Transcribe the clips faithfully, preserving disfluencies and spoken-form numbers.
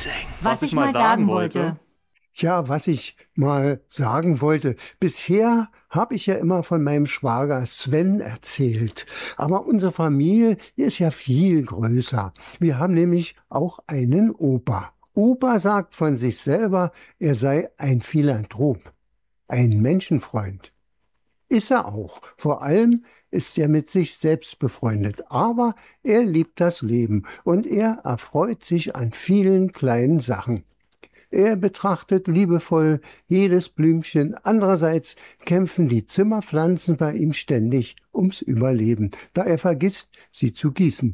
Was ich mal sagen wollte. Tja, was ich mal sagen wollte. Bisher habe ich ja immer von meinem Schwager Sven erzählt. Aber unsere Familie ist ja viel größer. Wir haben nämlich auch einen Opa. Opa sagt von sich selber, er sei ein Philanthrop, ein Menschenfreund. Ist er auch. Vor allem ist er mit sich selbst befreundet. Aber er liebt das Leben und er erfreut sich an vielen kleinen Sachen. Er betrachtet liebevoll jedes Blümchen. Andererseits kämpfen die Zimmerpflanzen bei ihm ständig ums Überleben, da er vergisst, sie zu gießen.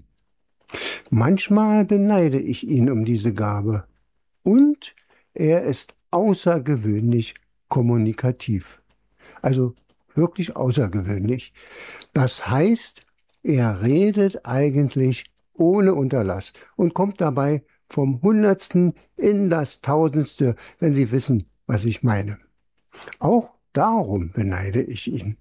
Manchmal beneide ich ihn um diese Gabe. Und er ist außergewöhnlich kommunikativ. Also wirklich außergewöhnlich. Das heißt, er redet eigentlich ohne Unterlass und kommt dabei vom Hundertsten in das Tausendste, wenn Sie wissen, was ich meine. Auch darum beneide ich ihn.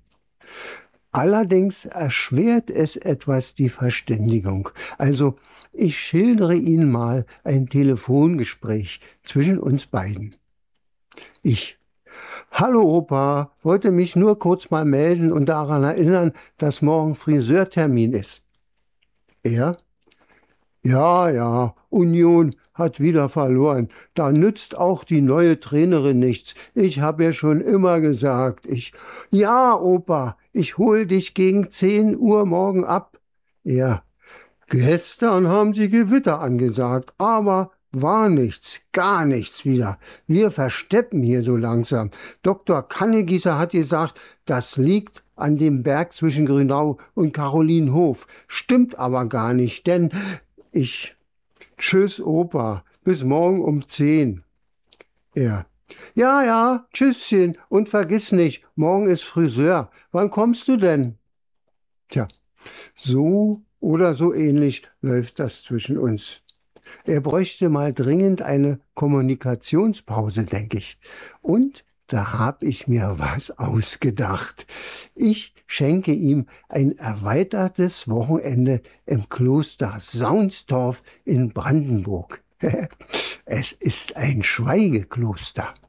Allerdings erschwert es etwas die Verständigung. Also ich schildere Ihnen mal ein Telefongespräch zwischen uns beiden. Ich: Hallo Opa, wollte mich nur kurz mal melden und daran erinnern, dass morgen Friseurtermin ist. Er: Ja, ja, Union hat wieder verloren. Da nützt auch die neue Trainerin nichts. Ich habe ja schon immer gesagt, ich... Ja, Opa, ich hol dich gegen zehn Uhr morgen ab. Er: Gestern haben sie Gewitter angesagt, aber war nichts, gar nichts wieder. Wir versteppen hier so langsam. Doktor Kannegießer hat gesagt, das liegt an dem Berg zwischen Grünau und Karolinenhof. Stimmt aber gar nicht, denn... Ich: Tschüss, Opa, bis morgen um zehn. Er: Ja, ja, tschüsschen und vergiss nicht, morgen ist Friseur. Wann kommst du denn? Tja, so oder so ähnlich läuft das zwischen uns. Er bräuchte mal dringend eine Kommunikationspause, denke ich. Und da hab ich mir was ausgedacht. Ich schenke ihm ein erweitertes Wochenende im Kloster Saunstorf in Brandenburg. Es ist ein Schweigekloster.